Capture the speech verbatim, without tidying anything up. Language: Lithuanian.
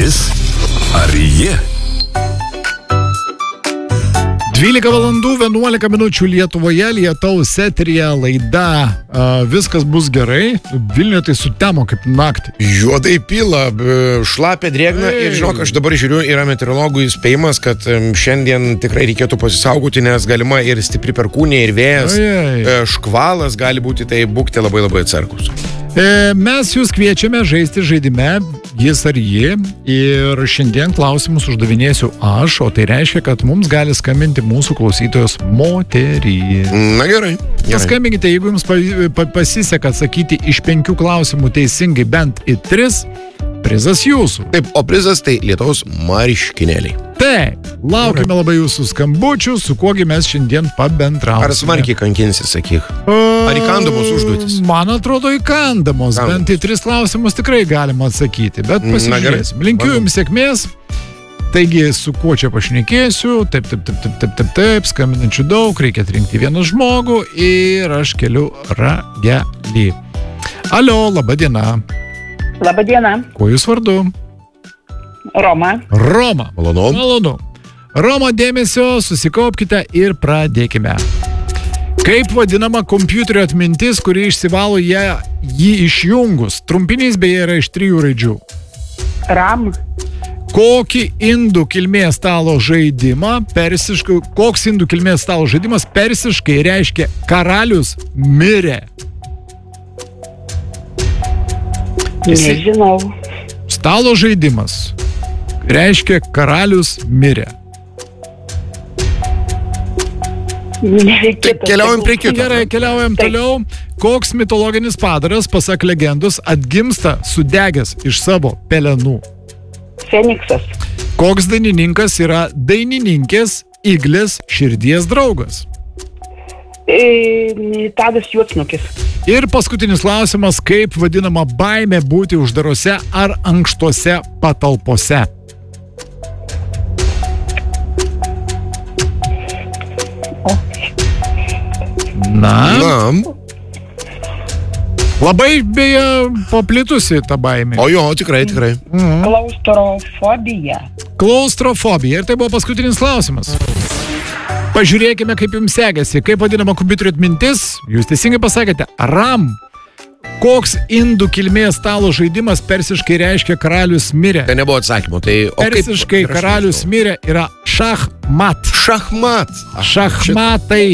Jis ar ji? dvylika valandų vienuolika minučių Lietuvoje, lietaus eteryje laida a, Viskas bus gerai. Vilniuje tai sutemo kaip naktį. Juodai pila, šlapia drėgna Ei. ir žinok, aš dabar žiūriu, yra meteorologų įspėjimas, kad em, šiandien tikrai reikėtų pasisaugoti, nes galima ir stipri perkūnė, ir vėjas, Ojei. e, škvalas gali būti, tai būkite labai labai atsargus. E, mes jūs kviečiame žaisti žaidime Jis ar ji. Ir šiandien klausimus uždavinėsiu aš, o tai reiškia, kad mums gali skambinti mūsų klausytojos moterys. Na gerai. gerai. Paskambinkite, jeigu jums pa, pa, pasiseka atsakyti iš penkių klausimų teisingai bent į tris, prizas jūsų. Taip, o prizas tai lietaus marškinėliai. Taip, laukime labai jūsų skambučių, su kuogi mes šiandien pabendrausime. Ar smarkiai kankinsi, sakyk? Ar įkandamos užduotis? Man atrodo įkandamos, Kandamos. bent į tris klausimus tikrai galima atsakyti, bet Na, gerai. pasižiūrėsim. Linkiu Bandom. jums sėkmės. Taigi, su kuo čia pašnekėsiu, taip, taip, taip, taip, taip, taip, taip, skambinančių daug, reikia atrinkti vieną žmogų ir aš keliu ragelį. Alio, laba diena. Labą dieną, Kuo jūs vardu? Roma. Roma. Malonu. Malonu. Roma, dėmesio, susikaupkite ir pradėkime. Kaip vadinama kompiuterio atmintis, kuri išsivalo ją, jį išjungus? Trumpinys beje yra iš trijų raidžių. Ram. Kokį indų kilmės stalo žaidimą persiškai, koks indų kilmės stalo žaidimas persiškai reiškia karalius mirė? Esi- Nežinau. Stalo žaidimas reiškia karalius mirė. Nereikėtų. Tai keliaujam prie kito. Gerai, keliaujam Taip. toliau. Koks mitologinis padaras, pasak legendos, atgimsta sudegęs iš savo pelenų? Feniksas. Koks dainininkas yra dainininkės Iglės širdies draugas? E, Tadas Juodsnukis. Ir paskutinis klausimas, kaip vadinama baimė būti uždarose ar ankštose patalpose? Na, Na, labai beje paplitusi ta baimė. o jo, tikrai, tikrai. Klaustrofobija. Klaustrofobija. Ir tai buvo paskutinis klausimas. Pažiūrėkime, kaip jums sekėsi. Kaip vadinama kompiuterio atmintis? Jūs teisingai pasakėte. RAM. Koks indų kilmės stalo žaidimas persiškai reiškia karalius mirė? Tai nebuvo atsakymų. Tai, o kaip- Persiškai ir aš karalius nežinau. mirė yra šachmat. Šachmat. Šachmatai.